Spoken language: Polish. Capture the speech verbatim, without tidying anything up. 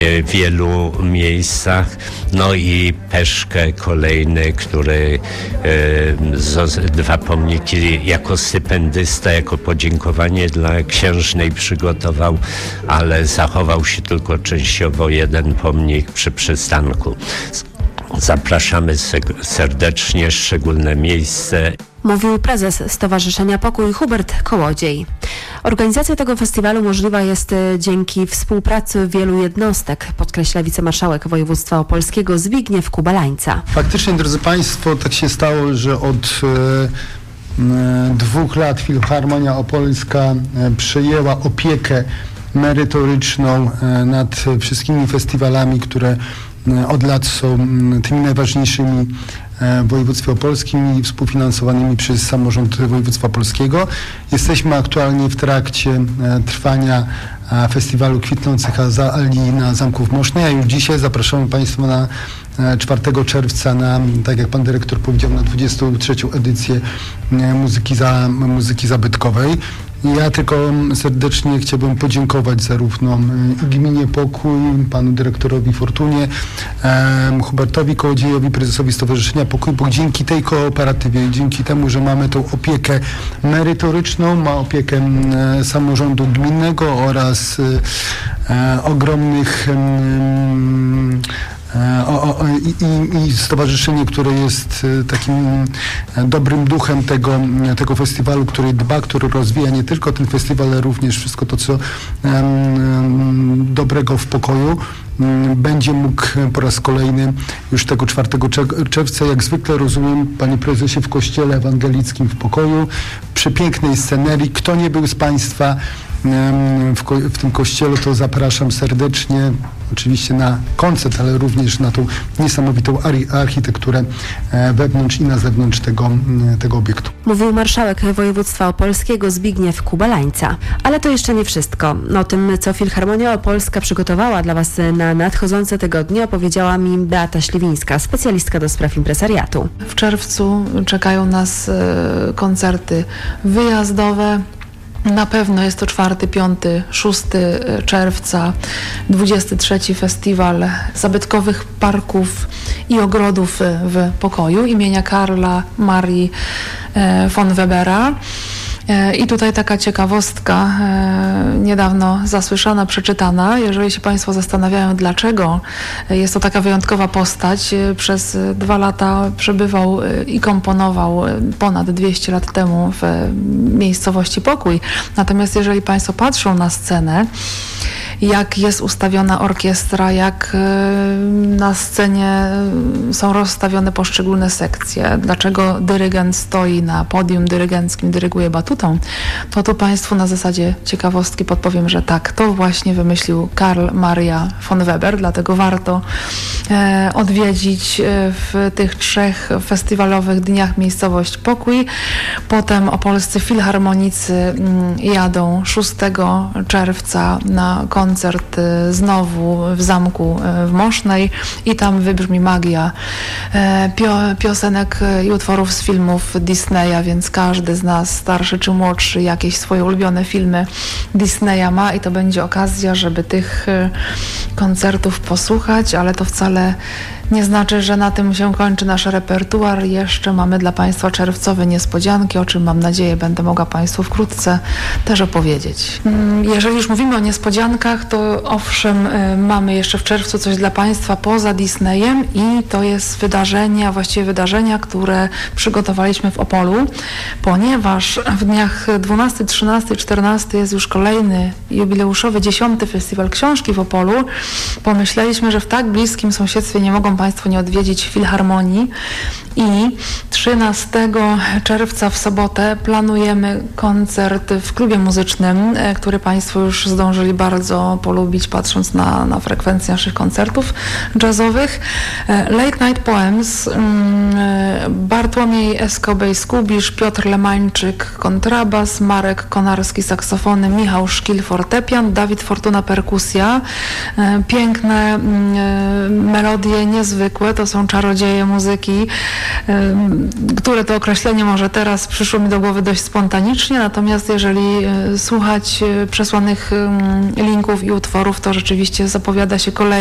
w wielu miejscach, no i Peszkę kolejny, który e, dwa pomniki jako stypendysta, jako podziękowanie dla księżnej przygotował, ale zachował się tylko częściowo jeden pomnik przy przystanku. Zapraszamy serdecznie, szczególne miejsce. Mówił prezes Stowarzyszenia Pokój Hubert Kołodziej. Organizacja tego festiwalu możliwa jest dzięki współpracy wielu jednostek, podkreśla wicemarszałek województwa opolskiego Zbigniew Kubalańca. Faktycznie, drodzy Państwo, tak się stało, że od e, e, dwóch lat Filharmonia Opolska e, przejęła opiekę merytoryczną e, nad wszystkimi festiwalami, które e, od lat są m, tymi najważniejszymi w województwie opolskim i współfinansowanymi przez samorząd województwa opolskiego. Jesteśmy aktualnie w trakcie trwania festiwalu Kwitnących Azalii na Zamku w Mosznej, a już dzisiaj zapraszamy Państwa na czwartego czerwca na, tak jak Pan Dyrektor powiedział, na dwudziestą trzecią edycję muzyki, za, muzyki zabytkowej. Ja tylko serdecznie chciałbym podziękować zarówno Gminie Pokój, panu dyrektorowi Fortunie, um, Hubertowi Kołodziejowi, prezesowi Stowarzyszenia Pokój, bo dzięki tej kooperatywie, dzięki temu, że mamy tą opiekę merytoryczną, ma opiekę e, samorządu gminnego oraz e, ogromnych e, O, o, i, i stowarzyszenie, które jest takim dobrym duchem tego, tego festiwalu, który dba, który rozwija nie tylko ten festiwal, ale również wszystko to, co um, dobrego w pokoju, um, będzie mógł po raz kolejny już tego czwartego czerwca, jak zwykle rozumiem, panie prezesie, w kościele ewangelickim w Pokoju, przy pięknej scenerii. Kto nie był z Państwa w, ko- w tym kościele, to zapraszam serdecznie, oczywiście na koncert, ale również na tą niesamowitą ar- architekturę wewnątrz i na zewnątrz tego, tego obiektu. Mówił marszałek województwa opolskiego Zbigniew Kubalańca. Ale to jeszcze nie wszystko. O tym, co Filharmonia Opolska przygotowała dla Was na nadchodzące tygodnie, opowiedziała mi Beata Śliwińska, specjalistka do spraw impresariatu. W czerwcu czekają nas koncerty wyjazdowe. Na pewno jest to czwarty, piąty, szósty czerwca, dwudziesty trzeci Festiwal Zabytkowych Parków i Ogrodów w Pokoju imienia Karla Marii von Webera. I tutaj taka ciekawostka, niedawno zasłyszana, przeczytana. Jeżeli się Państwo zastanawiają, dlaczego jest to taka wyjątkowa postać, przez dwa lata przebywał i komponował ponad dwieście lat temu w miejscowości Pokój. Natomiast jeżeli Państwo patrzą na scenę, jak jest ustawiona orkiestra, jak na scenie są rozstawione poszczególne sekcje, dlaczego dyrygent stoi na podium dyrygenckim, dyryguje batutą, to tu Państwu na zasadzie ciekawostki podpowiem, że tak, to właśnie wymyślił Karl Maria von Weber, dlatego warto odwiedzić w tych trzech festiwalowych dniach miejscowość Pokój. Potem opolscy filharmonicy jadą szóstego czerwca na koncert znowu w Zamku w Mosznej i tam wybrzmi magia pio- piosenek i utworów z filmów Disneya, więc każdy z nas, starszy czy młodszy, jakieś swoje ulubione filmy Disneya ma i to będzie okazja, żeby tych koncertów posłuchać, ale to wcale nie znaczy, że na tym się kończy nasz repertuar. Jeszcze mamy dla Państwa czerwcowe niespodzianki, o czym mam nadzieję będę mogła Państwu wkrótce też opowiedzieć. Jeżeli już mówimy o niespodziankach, to owszem, mamy jeszcze w czerwcu coś dla Państwa poza Disneyem i to jest wydarzenie, a właściwie wydarzenia, które przygotowaliśmy w Opolu, ponieważ w dniach dwunastego, trzynastego, czternastego jest już kolejny jubileuszowy dziesiąty Festiwal Książki w Opolu. Pomyśleliśmy, że w tak bliskim sąsiedztwie nie mogą Państwo nie odwiedzić Filharmonii i trzynastego czerwca w sobotę planujemy koncert w klubie muzycznym, który Państwo już zdążyli bardzo polubić, patrząc na, na frekwencję naszych koncertów jazzowych. Late Night Poems, Bartłomiej Eskobej-Skubisz, Piotr Lemańczyk kontrabas, Marek Konarski saksofony, Michał Szkil fortepian, Dawid Fortuna perkusja. Piękne melodie, niezwykłe niezwykłe, to są czarodzieje muzyki, które to określenie może teraz przyszło mi do głowy dość spontanicznie, natomiast jeżeli słuchać przesłanych linków i utworów, to rzeczywiście zapowiada się kolejny